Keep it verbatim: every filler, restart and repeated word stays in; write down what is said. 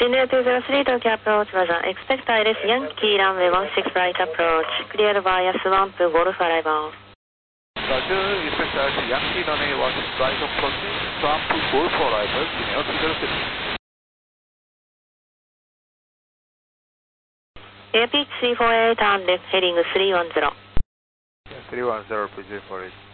India two zero three Tokyo approach, Roger. Expect I L S Yankee runway one six right approach. Cleared via Swamp Golf arrival. Roger, expect I L S Yankee runway one six right approach. Swamp Golf arrival. Guinea two zero three. Air pitch three four eight and left heading three one zero. three one zero, please wait for it.